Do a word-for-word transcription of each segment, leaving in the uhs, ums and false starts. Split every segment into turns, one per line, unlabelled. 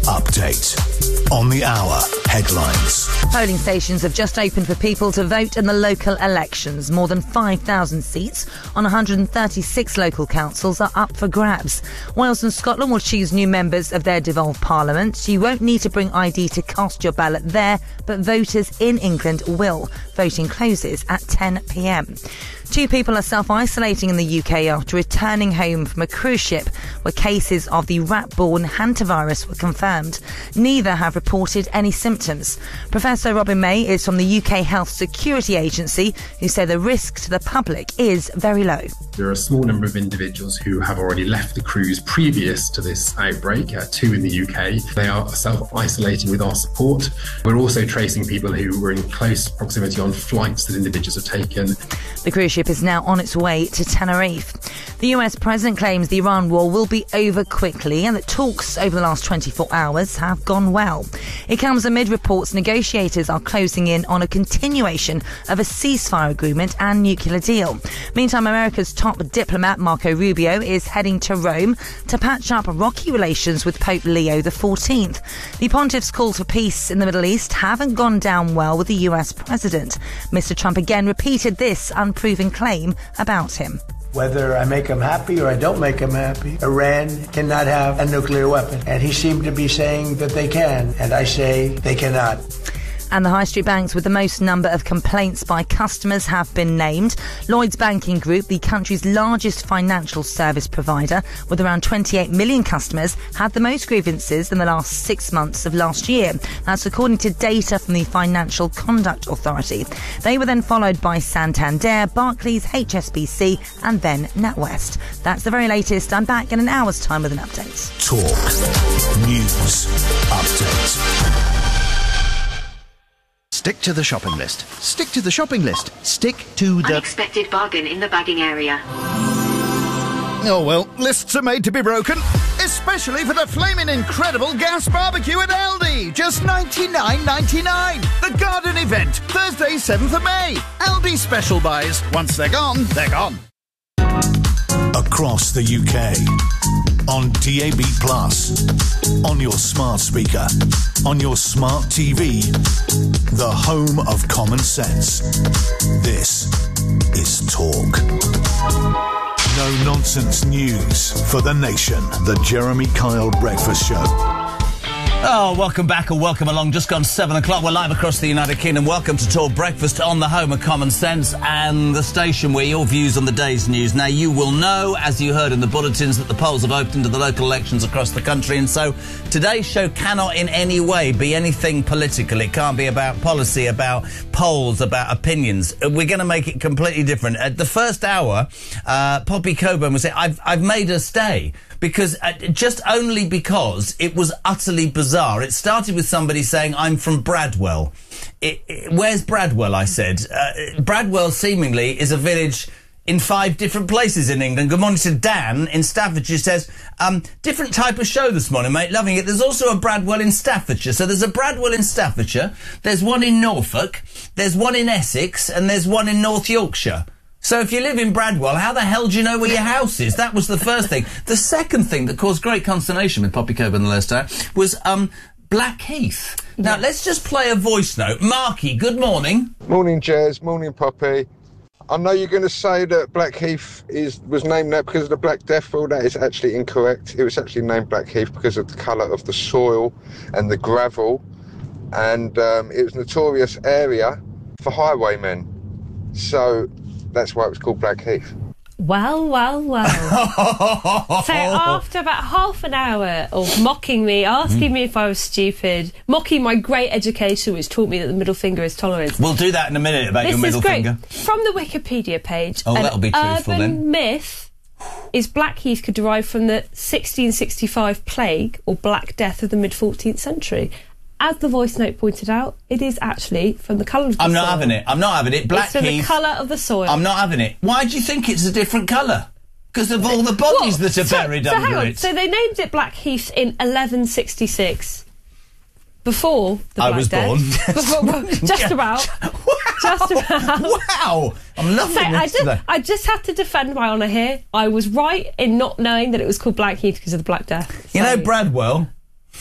Update on the hour headlines.
Polling stations have just opened for people to vote in the local elections. More than five thousand seats on one hundred thirty-six local councils are up for grabs. Wales and Scotland will choose new members of their devolved parliament. You won't need to bring I D to cast your ballot there, but voters in England will. Voting closes at ten p.m. Two people are self-isolating in the U K after returning home from a cruise ship where cases of the rat-borne hantavirus were confirmed. Neither have reported any symptoms. Professor Robin May is from the U K Health Security Agency, who say the risk to the public is very low.
There are a small number of individuals who have already left the cruise previous to this outbreak, uh, two in the U K. They are self-isolating with our support. We're also tracing people who were in close proximity on flights that individuals have taken.
The cruise ship is now on its way to Tenerife. The U S president claims the Iran war will be over quickly and that talks over the last twenty-four hours have gone well. It comes amid reports negotiators are closing in on a continuation of a ceasefire agreement and nuclear deal. Meantime, America's top diplomat Marco Rubio is heading to Rome to patch up rocky relations with Pope Leo the fourteenth. The pontiff's calls for peace in the Middle East haven't gone down well with the U S president. Mister Trump again repeated this unproven claim about him.
Whether I make him happy or I don't make him happy, Iran cannot have a nuclear weapon. And he seemed to be saying that they can, and I say they cannot.
And the high street banks with the most number of complaints by customers have been named. Lloyds Banking Group, the country's largest financial service provider, with around twenty-eight million customers, had the most grievances in the last six months of last year. That's according to data from the Financial Conduct Authority. They were then followed by Santander, Barclays, H S B C and then NatWest. That's the very latest. I'm back in an hour's time with an update.
Talk News Update.
Stick to the shopping list. Stick to the shopping list. Stick to the...
Unexpected bargain in the bagging area.
Oh, well, lists are made to be broken. Especially for the flaming incredible gas barbecue at Aldi. Just ninety-nine ninety-nine. The garden event. Thursday, seventh of May. Aldi special buys. Once they're gone, they're gone.
Across the U K. On D A B plus, on your smart speaker, on your smart T V, the home of common sense. This is Talk. No nonsense news for the nation. The Jeremy Kyle Breakfast Show.
Oh, welcome back or welcome along. Just gone seven o'clock. We're live across the United Kingdom. Welcome to Talk Breakfast on the home of common sense and the station where your views on the day's news. Now, you will know, as you heard in the bulletins, that the polls have opened to the local elections across the country. And so today's show cannot in any way be anything political. It can't be about policy, about polls, about opinions. We're going to make it completely different. At the first hour, uh, Poppy Coburn was saying, I've, I've made her stay. Because, uh, just only because it was utterly bizarre. It started with somebody saying, I'm from Bradwell. It, it, where's Bradwell, I said. Uh, Bradwell, seemingly, is a village in five different places in England. Good morning to Dan in Staffordshire. Says, um, different type of show this morning, mate. Loving it. There's also a Bradwell in Staffordshire. So there's a Bradwell in Staffordshire. There's one in Norfolk. There's one in Essex. And there's one in North Yorkshire. So if you live in Bradwell, how the hell do you know where your house is? That was the first thing. The second thing that caused great consternation with Poppy Coburn the last hour was um, Blackheath. Now, yes. Let's just play a voice note. Marky, good morning.
Morning, Jez. Morning, Poppy. I know you're going to say that Blackheath is was named that because of the Black Death. Well, that is actually incorrect. It was actually named Blackheath because of the colour of the soil and the gravel. And um, it was a notorious area for highwaymen. So... that's why it was called Blackheath.
Well, well, well. So after about half an hour of mocking me, asking mm. me if I was stupid, mocking my great education, which taught me that the middle finger is tolerance.
We'll do that in a minute about
this
your middle
is great.
finger.
From the Wikipedia page,
oh,
an
that'll be truthful,
urban
then.
myth is Blackheath could derive from the sixteen sixty-five plague or Black Death of the mid-fourteenth century. As the voice note pointed out, it is actually from the colour of the
I'm
soil.
not having it. I'm not having it. Blackheath.
It's from the colour of the soil.
I'm not having it. Why do you think it's a different colour? Because of all the bodies
what?
that are
so,
buried
so
under
hang on.
it.
So they named it Blackheath in eleven sixty-six. Before the
I
Black
was
Death.
born.
Before, well, just about.
Wow.
Just about.
Wow. I'm loving
so
this
I just,
today.
I just had to defend my honour here. I was right in not knowing that it was called Blackheath because of the Black Death.
So. You know Bradwell?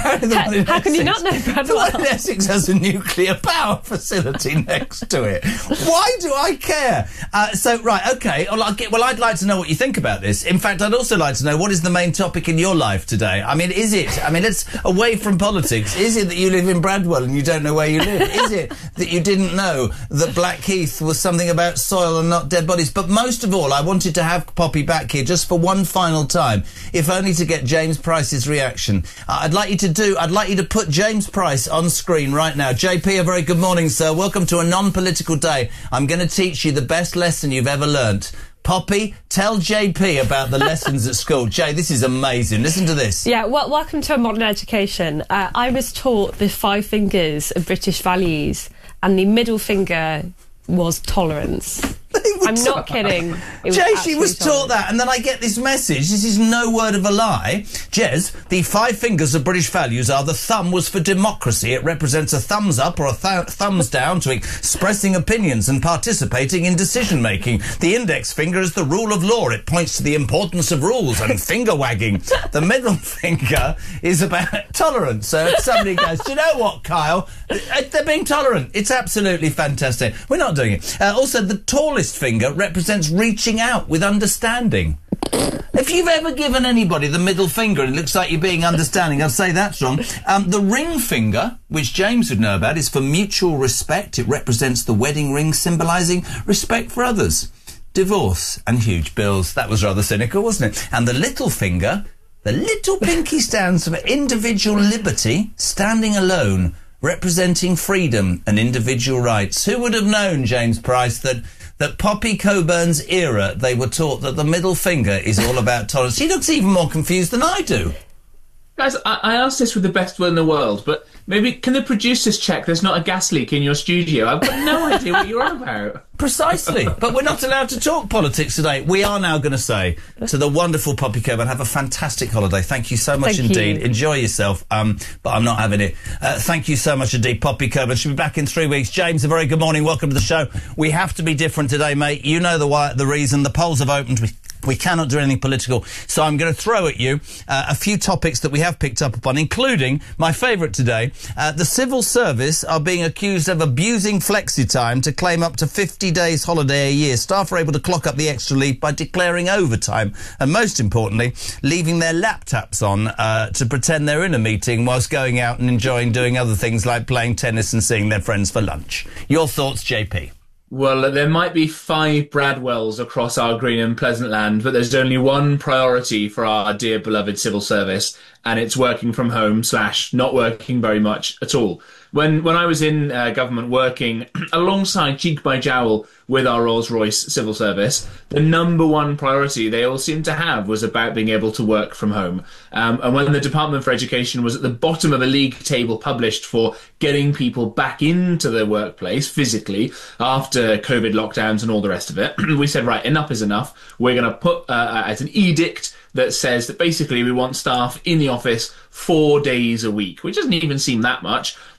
Apparently the one in
How can you
Essex-
not know Bradwell?
The one in Essex has a nuclear power facility next to it. Why do I care? Uh, so, right, OK. Well, I'll get, well, I'd like to know what you think about this. In fact, I'd also like to know what is the main topic in your life today. I mean, is it, I mean, let's, away from politics, is it that you live in Bradwell and you don't know where you live? Is it that you didn't know that Blackheath was something about soil and not dead bodies? But most of all, I wanted to have Poppy back here just for one final time, if only to get James Price's reaction. Uh, I'd like you to do, I'd like you to put James Price on screen right now. J P, a very good morning, sir. Welcome to a non-political day. I'm going to teach you the best lesson you've ever learnt. Poppy, tell J P about the lessons at school. Jay, this is amazing. Listen to this.
Yeah, well, welcome to a modern education. Uh, I was taught the five fingers of British values, and the middle finger was tolerance. I'm not kidding. It was
Jay, she was
tolerance.
taught that, and then I get this message. This is no word of a lie. Jez, the five fingers of British values are: the thumb was for democracy. It represents a thumbs up or a th- thumbs down to expressing opinions and participating in decision making. The index finger is the rule of law. It points to the importance of rules and finger wagging. The middle finger is about tolerance. So if somebody goes, do you know what, Kyle? They're being tolerant. It's absolutely fantastic. We're not doing it. Uh, also, the tallest finger represents reaching out with understanding. If you've ever given anybody the middle finger and it looks like you're being understanding, I'd say that's wrong. Um, the ring finger, which James would know about, is for mutual respect. It represents the wedding ring, symbolising respect for others. Divorce and huge bills. That was rather cynical, wasn't it? And the little finger, the little pinky, stands for individual liberty, standing alone, representing freedom and individual rights. Who would have known, James Price, that that Poppy Coburn's era, they were taught that the middle finger is all about tolerance? He looks even more confused than I do.
Guys, I, I asked this with the best will in the world, but maybe can the producers check there's not a gas leak in your studio? I've got no idea what you're on about.
Precisely. But we're not allowed to talk politics today. We are now going to say to the wonderful Poppy Coburn, have a fantastic holiday. Thank you so much
Thank
indeed.
you.
Enjoy yourself. Um, but I'm not having it. Uh, thank you so much indeed, Poppy Coburn. She'll be back in three weeks. James, a very good morning. Welcome to the show. We have to be different today, mate. You know the why, the reason. The polls have opened. We We cannot do anything political, so I'm going to throw at you uh, a few topics that we have picked up upon, including my favourite today. Uh, the civil service are being accused of abusing flexi time to claim up to fifty days holiday a year. Staff are able to clock up the extra leave by declaring overtime and, most importantly, leaving their laptops on uh, to pretend they're in a meeting whilst going out and enjoying doing other things like playing tennis and seeing their friends for lunch. Your thoughts, J P?
Well, there might be five Bradwells across our green and pleasant land, but there's only one priority for our dear beloved civil service, and it's working from home slash not working very much at all. When when I was in uh, government working alongside cheek by jowl with our Rolls-Royce civil service, the number one priority they all seemed to have was about being able to work from home. Um, and when the Department for Education was at the bottom of a league table published for getting people back into the workplace physically after COVID lockdowns and all the rest of it, we said, right, enough is enough. We're going to put uh, as an edict that says that basically we want staff in the office four days a week, which doesn't even seem that much.